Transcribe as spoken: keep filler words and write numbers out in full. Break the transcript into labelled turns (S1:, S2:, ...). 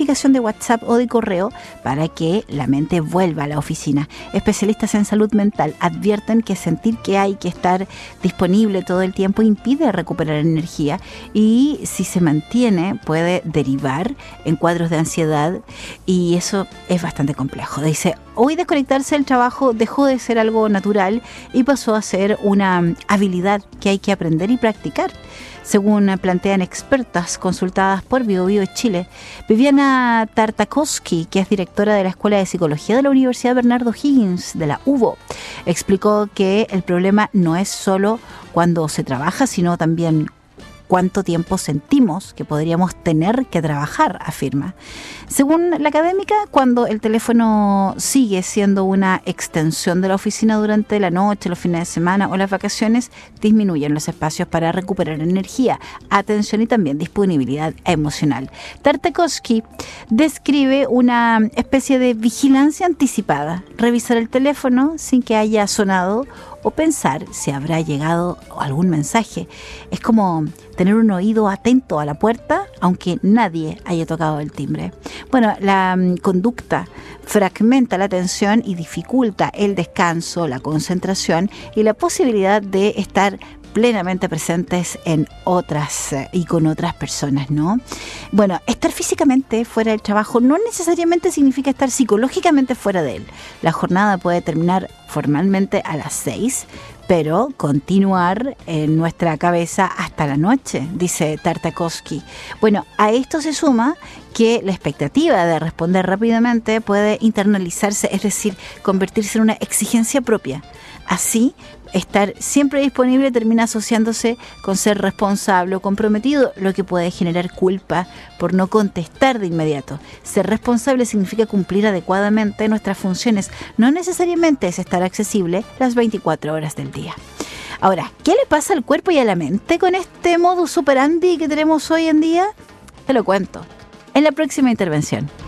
S1: aplicación de WhatsApp o de correo para que la mente vuelva a la oficina. Especialistas en salud mental advierten que sentir que hay que estar disponible todo el tiempo impide recuperar energía y si se mantiene puede derivar en cuadros de ansiedad y eso es bastante complejo. Dice, hoy desconectarse del trabajo dejó de ser algo natural y pasó a ser una habilidad que hay que aprender y practicar. Según plantean expertas consultadas por BioBio Chile, Viviana Tartakovsky, que es directora de la Escuela de Psicología de la Universidad Bernardo Higgins de la U B O, explicó que el problema no es solo cuando se trabaja, sino también cuánto tiempo sentimos que podríamos tener que trabajar, afirma. Según la académica, cuando el teléfono sigue siendo una extensión de la oficina durante la noche, los fines de semana o las vacaciones, disminuyen los espacios para recuperar energía, atención y también disponibilidad emocional. Tartakovsky describe una especie de vigilancia anticipada, revisar el teléfono sin que haya sonado o pensar si habrá llegado algún mensaje. Es como tener un oído atento a la puerta, aunque nadie haya tocado el timbre. Bueno, la um, conducta fragmenta la atención y dificulta el descanso, la concentración y la posibilidad de estar plenamente presentes en otras eh, y con otras personas, ¿no? Bueno, estar físicamente fuera del trabajo no necesariamente significa estar psicológicamente fuera de él. La jornada puede terminar formalmente a las seis, pero continuar en nuestra cabeza hasta la noche, dice Tartakovsky. Bueno, a esto se suma que la expectativa de responder rápidamente puede internalizarse, es decir, convertirse en una exigencia propia. Así, estar siempre disponible termina asociándose con ser responsable o comprometido, lo que puede generar culpa por no contestar de inmediato. Ser responsable significa cumplir adecuadamente nuestras funciones, no necesariamente es estar accesible las veinticuatro horas del día. Ahora, ¿qué le pasa al cuerpo y a la mente con este modus operandi que tenemos hoy en día? Te lo cuento en la próxima intervención.